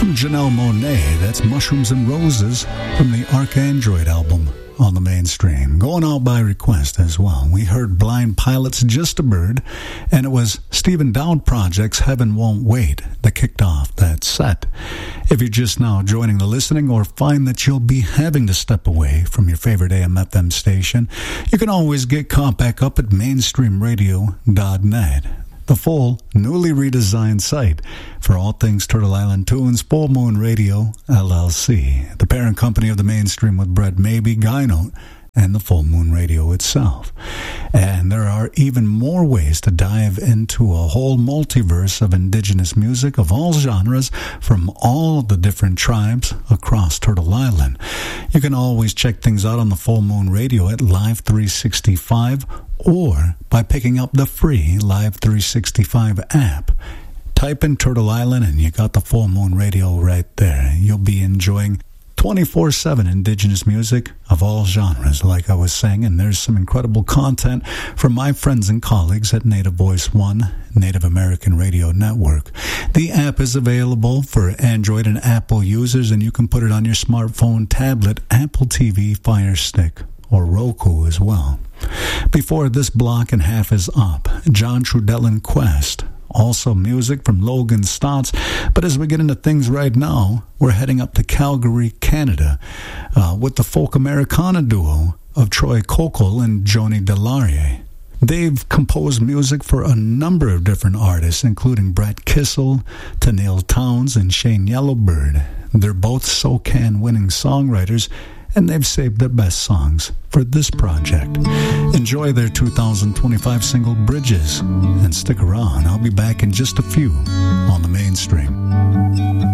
Janelle Monáe, that's Mushrooms and Roses from the Arcandroid album on the Mainstream. Going out by request as well. We heard Blind Pilot's Just a Bird, and it was Stephen Dowd Project's Heaven Won't Wait that kicked off that set. If you're just now joining the listening or find that you'll be having to step away from your favorite AM/FM station, you can always get caught back up at mainstreamradio.net. The full, newly redesigned site for all things Turtle Island Tunes, Full Moon Radio, LLC, the parent company of the Mainstream with Brett Maybe, Guy Note, and the Full Moon Radio itself. And there are even more ways to dive into a whole multiverse of indigenous music of all genres from all the different tribes across Turtle Island. You can always check things out on the Full Moon Radio at Live 365 or by picking up the free Live 365 app. Type in Turtle Island and you got the Full Moon Radio right there. You'll be enjoying 24/7 indigenous music of all genres, like I was saying, and there's some incredible content from my friends and colleagues at Native Voice One, Native American Radio Network. The app is available for Android and Apple users, and you can put it on your smartphone, tablet, Apple TV, Fire Stick, or Roku as well. Before this block and half is up, John Trudell and Quest. Also music from Logan Stotts. But as we get into things right now, we're heading up to Calgary, Canada, with the folk Americana duo of Troy Kokol and Joni Delarie. They've composed music for a number of different artists, including Brett Kissel, Tennille Towns, and Shane Yellowbird. They're both SOCAN winning songwriters, and they've saved their best songs for this project. Enjoy their 2025 single, Bridges, and stick around. I'll be back in just a few on the Mainstream.